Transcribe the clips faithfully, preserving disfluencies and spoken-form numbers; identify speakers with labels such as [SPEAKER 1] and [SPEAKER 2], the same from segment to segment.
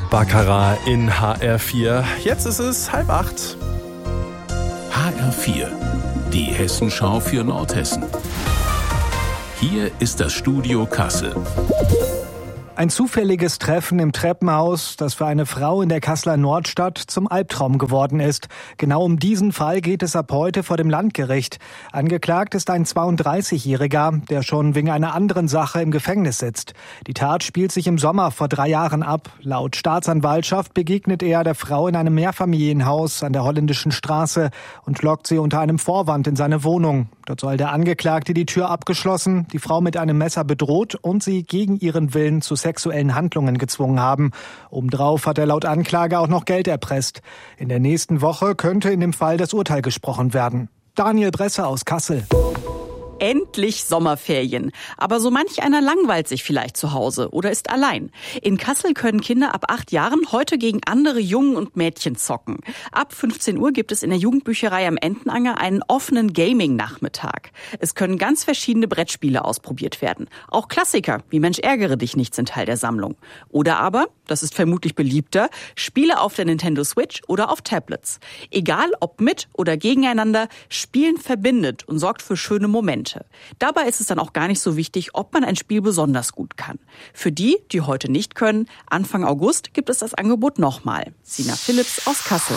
[SPEAKER 1] Baccarat in H R vier. Jetzt ist es halb acht.
[SPEAKER 2] H R vier, die Hessenschau für Nordhessen. Hier ist das Studio Kassel.
[SPEAKER 3] Ein zufälliges Treffen im Treppenhaus, das für eine Frau in der Kasseler Nordstadt zum Albtraum geworden ist. Genau um diesen Fall geht es ab heute vor dem Landgericht. Angeklagt ist ein zweiunddreißigjähriger, der schon wegen einer anderen Sache im Gefängnis sitzt. Die Tat spielt sich im Sommer vor drei Jahren ab. Laut Staatsanwaltschaft begegnet er der Frau in einem Mehrfamilienhaus an der Holländischen Straße und lockt sie unter einem Vorwand in seine Wohnung. Dort soll der Angeklagte die Tür abgeschlossen, die Frau mit einem Messer bedroht und sie gegen ihren Willen zu sexuellen Handlungen gezwungen haben. Obendrauf hat er laut Anklage auch noch Geld erpresst. In der nächsten Woche könnte in dem Fall das Urteil gesprochen werden. Daniel Bresser aus Kassel.
[SPEAKER 4] Endlich Sommerferien. Aber so manch einer langweilt sich vielleicht zu Hause oder ist allein. In Kassel können Kinder ab acht Jahren heute gegen andere Jungen und Mädchen zocken. Ab fünfzehn Uhr gibt es in der Jugendbücherei am Entenanger einen offenen Gaming-Nachmittag. Es können ganz verschiedene Brettspiele ausprobiert werden. Auch Klassiker wie Mensch, ärgere dich nicht sind Teil der Sammlung. Oder aber, das ist vermutlich beliebter, Spiele auf der Nintendo Switch oder auf Tablets. Egal ob mit oder gegeneinander, Spielen verbindet und sorgt für schöne Momente. Dabei ist es dann auch gar nicht so wichtig, ob man ein Spiel besonders gut kann. Für die, die heute nicht können, Anfang August gibt es das Angebot nochmal. Sina Philipps aus Kassel.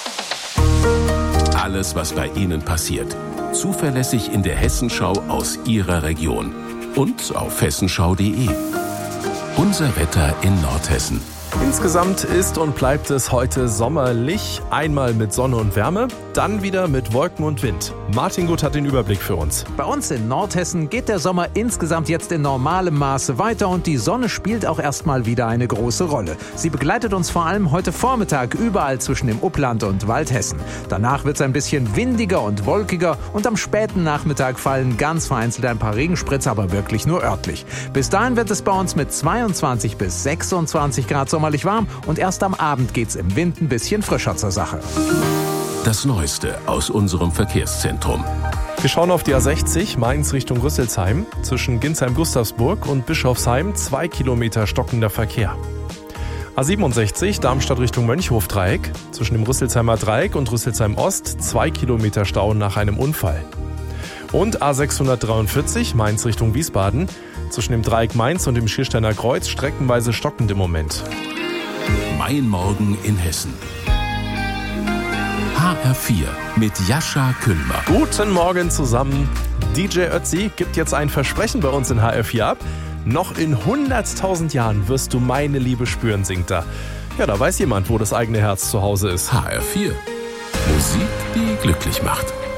[SPEAKER 2] Alles, was bei Ihnen passiert. Zuverlässig in der Hessenschau aus Ihrer Region. Und auf hessenschau punkt de. Unser Wetter in Nordhessen.
[SPEAKER 1] Insgesamt ist und bleibt es heute sommerlich. Einmal mit Sonne und Wärme, dann wieder mit Wolken und Wind. Martin Gut hat den Überblick für uns.
[SPEAKER 5] Bei uns in Nordhessen geht der Sommer insgesamt jetzt in normalem Maße weiter und die Sonne spielt auch erstmal wieder eine große Rolle. Sie begleitet uns vor allem heute Vormittag überall zwischen dem Upland und Waldhessen. Danach wird es ein bisschen windiger und wolkiger und am späten Nachmittag fallen ganz vereinzelt ein paar Regenspritzer, aber wirklich nur örtlich. Bis dahin wird es bei uns mit zweiundzwanzig bis sechsundzwanzig Grad sommerlich warm und erst am Abend geht's im Wind ein bisschen frischer zur Sache.
[SPEAKER 2] Das Neueste aus unserem Verkehrszentrum.
[SPEAKER 1] Wir schauen auf die A sechzig, Mainz Richtung Rüsselsheim. Zwischen Ginsheim-Gustavsburg und Bischofsheim zwei Kilometer stockender Verkehr. A siebenundsechzig, Darmstadt Richtung Mönchhof-Dreieck. Zwischen dem Rüsselsheimer Dreieck und Rüsselsheim Ost zwei Kilometer Stau nach einem Unfall. Und A sechshundertdreiundvierzig, Mainz Richtung Wiesbaden. Zwischen dem Dreieck Mainz und dem Schiersteiner Kreuz streckenweise stockend im Moment.
[SPEAKER 2] Mein Morgen in Hessen. H R vier mit Jascha Kühlmer.
[SPEAKER 1] Guten Morgen zusammen. D J Ötzi gibt jetzt ein Versprechen bei uns in H R vier ab. Noch in hunderttausend Jahren wirst du meine Liebe spüren, singt er. Ja, da weiß jemand, wo das eigene Herz zu Hause ist.
[SPEAKER 2] H R vier. Musik, die glücklich macht.